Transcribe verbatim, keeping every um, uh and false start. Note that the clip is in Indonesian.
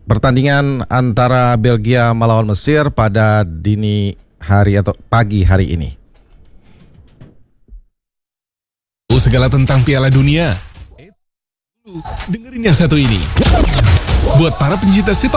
pertandingan antara Belgia melawan Mesir pada dini hari atau pagi hari ini. Segala tentang Piala Dunia. Dengerin yang satu ini. Buat para pencinta sepak